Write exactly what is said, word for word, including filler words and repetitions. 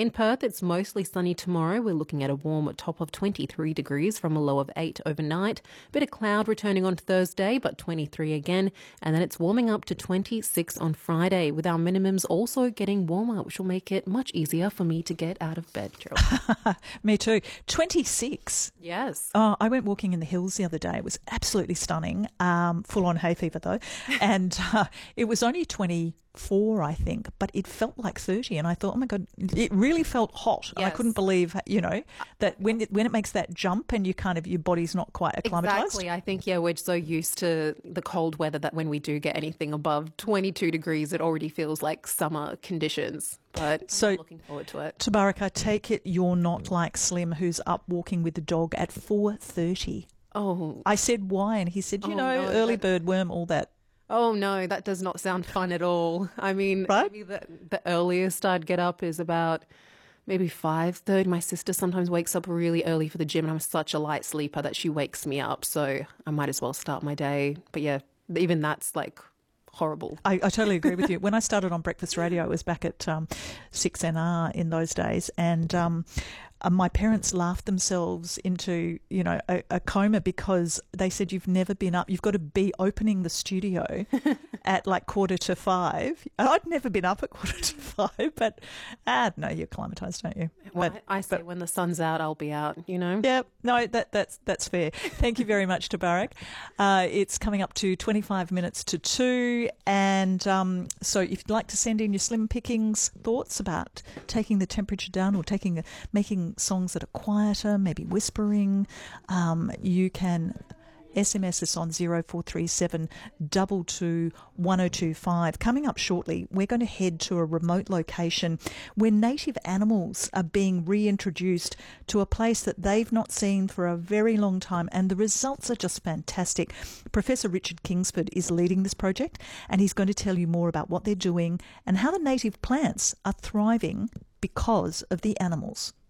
In Perth, it's mostly sunny tomorrow. We're looking at a warm top of twenty-three degrees from a low of eight overnight. Bit of cloud returning on Thursday, but twenty-three again. And then it's warming up to twenty-six on Friday, with our minimums also getting warmer, which will make it much easier for me to get out of bed, Geraldine. Me too. twenty-six. Yes. Oh, I went walking in the hills the other day. It was absolutely stunning. Um, full on hay fever though. And uh, it was only twenty-four, I think, but it felt like thirty. And I thought, oh my God, it really felt hot. Yes. I couldn't believe, you know, that when it, when it makes that jump and you kind of, your body's not quite acclimatized. Exactly. I think, yeah, we're so used to the cold weather that when we do get anything above twenty-two degrees, it already feels like summer conditions. But so, I'm looking forward to it. Tabarak, I take it you're not like Slim, who's up walking with the dog at four thirty. Oh. I said why, and he said, you oh, know, no, early that- bird worm, all that. Oh, no, that does not sound fun at all. I mean, Right? maybe the, the earliest I'd get up is about maybe five thirty. My sister sometimes wakes up really early for the gym, and I'm such a light sleeper that she wakes me up. So I might as well start my day. But yeah, even that's like horrible. I, I totally agree with you. When I started on breakfast radio, it was back at um, six N R in those days, and um, uh, my parents laughed themselves into, you know, a, a coma because they said, you've never been up. You've got to be opening the studio at like quarter to five. I'd never been up at quarter to five, but ah, no, you're acclimatized, don't you? Well, But- I I say but- when the sun's out, I'll be out, you know? Yeah, no, that, that's that's fair. Thank you very much, Tabarak. Uh, it's coming up to twenty-five minutes to two, and um, so if you'd like to send in your slim pickings thoughts about taking the temperature down or taking a, making songs that are quieter, maybe whispering, um, you can S M S us on zero four three seven two two one zero two five. Coming up shortly, we're going to head to a remote location where native animals are being reintroduced to a place that they've not seen for a very long time, and the results are just fantastic. Professor Richard Kingsford is leading this project, and he's going to tell you more about what they're doing and how the native plants are thriving because of the animals.